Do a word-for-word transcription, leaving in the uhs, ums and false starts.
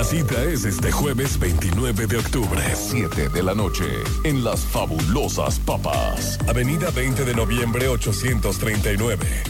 La cita es este jueves veintinueve de octubre, siete de la noche, en Las Fabulosas Papas, Avenida veinte de noviembre ochocientos treinta y nueve,